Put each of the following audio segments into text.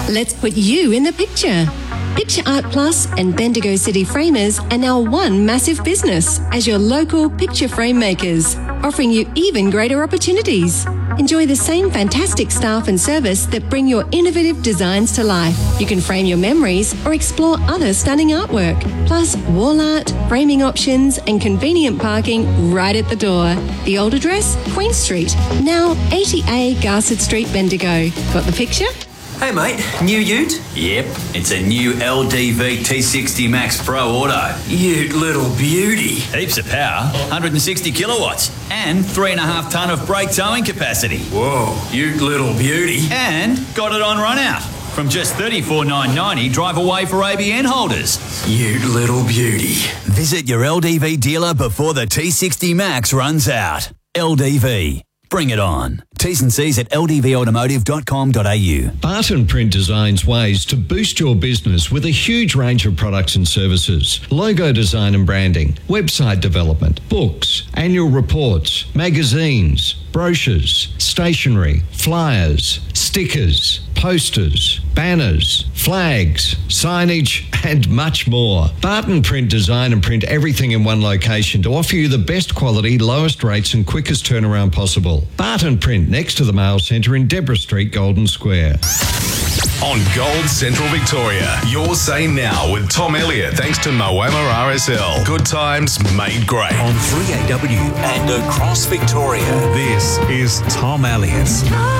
Let's put you in the picture. Picture Art Plus and Bendigo City Framers are now one massive business as your local picture frame makers, offering you even greater opportunities. Enjoy the same fantastic staff and service that bring your innovative designs to life. You can frame your memories or explore other stunning artwork, plus wall art, framing options and convenient parking right at the door. The old address, Queen Street, now 80A Garsett Street, Bendigo. Got the picture? Hey mate, new ute? Yep, it's a new LDV T60 Max Pro Auto. Ute little beauty. Heaps of power, 160 kilowatts, and 3.5 tonne of brake towing capacity. Whoa, ute little beauty. And got it on run out. From just $34,990 drive away for ABN holders. Ute little beauty. Visit your LDV dealer before the T60 Max runs out. LDV. Bring it on. T's and C's at ldvautomotive.com.au. Barton Print designs ways to boost your business with a huge range of products and services. Logo design and branding, website development, books, annual reports, magazines, brochures, stationery, flyers, stickers, posters, banners, flags, signage, and much more. Barton Print design and print everything in one location to offer you the best quality, lowest rates and quickest turnaround possible. Barton Print, next to the Mail Centre in Deborah Street, Golden Square. On Gold Central Victoria, your say now with Tom Elliott, thanks to Moama RSL. Good times made great. On 3AW and across Victoria, this is Tom Elliott.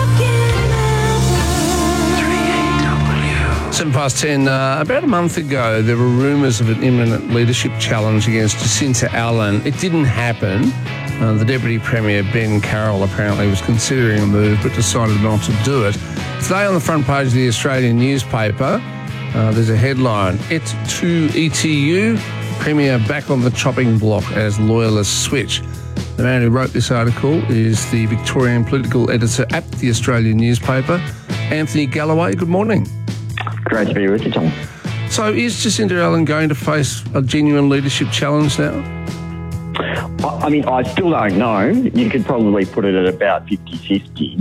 10:07. About a month ago, there were rumours of an imminent leadership challenge against Jacinta Allan. It didn't happen. The Deputy Premier, Ben Carroll, apparently was considering a move but decided not to do it. Today on the front page of the Australian newspaper, there's a headline, "Et tu ETU? Premier back on the chopping block as loyalists switch." The man who wrote this article is the Victorian political editor at the Australian newspaper, Anthony Galloway. Good morning. Great to be with you, Tom. So is Jacinta Allan going to face a genuine leadership challenge now? I mean, I still don't know. You could probably put it at about 50-50.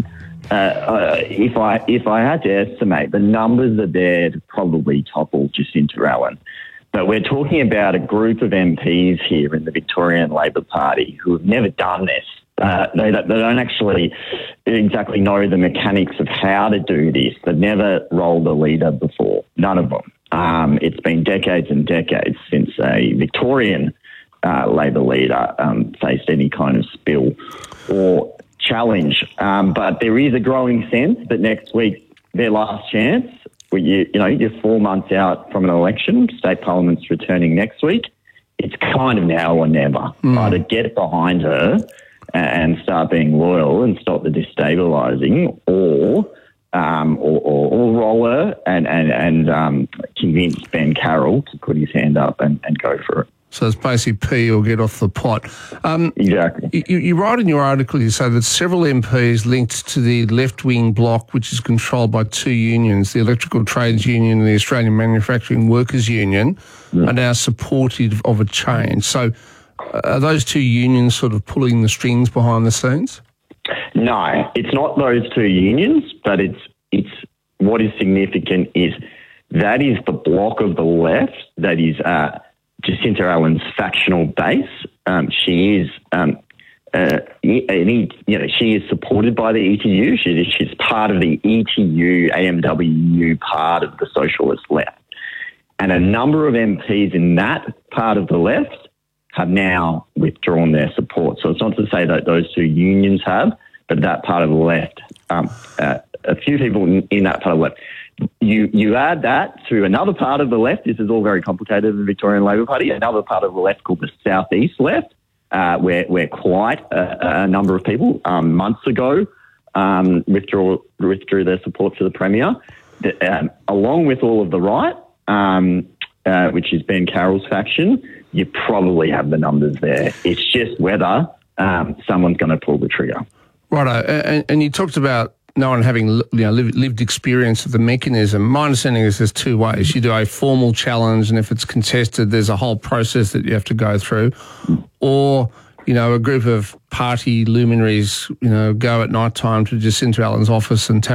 If I had to estimate, the numbers are there to probably topple Jacinta Allan. But we're talking about a group of MPs here in the Victorian Labor Party who have never done this. They don't actually exactly know the mechanics of how to do this. They've never rolled a leader before, none of them. It's been decades and decades since a Victorian Labor leader faced any kind of spill or challenge. But there is a growing sense that next week, their last chance, you're 4 months out from an election, state parliament's returning next week, it's kind of now or never. Either get behind her and start being loyal and stop the destabilising, or roll her and convince Ben Carroll to put his hand up and go for it. So it's basically P or get off the pot. Exactly. You write in your article, you say that several MPs linked to the left-wing bloc, which is controlled by two unions, the Electrical Trades Union and the Australian Manufacturing Workers Union, are now supportive of a change. So are those two unions sort of pulling the strings behind the scenes? No, it's not those two unions, but it's what is significant is that is the bloc of the left that is Jacinta Allan's factional base. She is, she is supported by the ETU. She's part of the ETU, AMWU part of the socialist left. And a number of MPs in that part of the left have now withdrawn their support. So it's not to say that those two unions have, but that part of the left, a few people in that part of the left. You add that to another part of the left. This is all very complicated in the Victorian Labor Party. Another part of the left called the Southeast Left, where quite a number of people months ago withdrew their support for the Premier. Along with all of the right, which is Ben Carroll's faction, you probably have the numbers there. It's just whether someone's going to pull the trigger. Righto. And you talked about no one having lived experience of the mechanism. My understanding is there's two ways. You do a formal challenge, and if it's contested, there's a whole process that you have to go through. Or, a group of party luminaries, go at night time to Jacinta Allan's office and